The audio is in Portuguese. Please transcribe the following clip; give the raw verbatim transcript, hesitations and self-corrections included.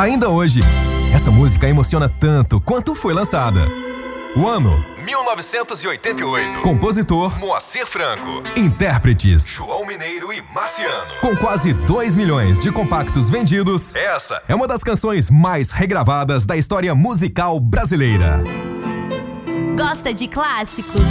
ainda hoje. Essa música emociona tanto quanto foi lançada. O ano: mil novecentos e oitenta e oito. Compositor: Moacir Franco. Intérpretes: João Mineiro e Marciano. Com quase dois milhões de compactos vendidos, essa é uma das canções mais regravadas da história musical brasileira. Gosta de clássicos?